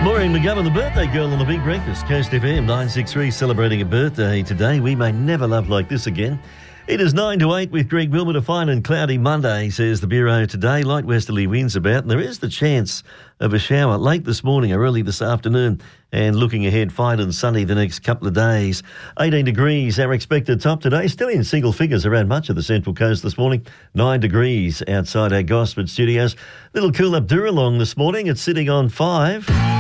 Maureen McGovern, the birthday girl on the Big Breakfast. Coast FM 963 celebrating a birthday today. We may never love like this again. It is 9 to 8 with Greg Wilmot. A fine and cloudy Monday, says the Bureau today. Light westerly winds about, and there is the chance of a shower late this morning or early this afternoon. And looking ahead, fine and sunny the next couple of days. 18 degrees, our expected top today. Still in single figures around much of the Central Coast this morning. 9 degrees outside our Gosford studios. Little cool up Duralong this morning. It's sitting on 5.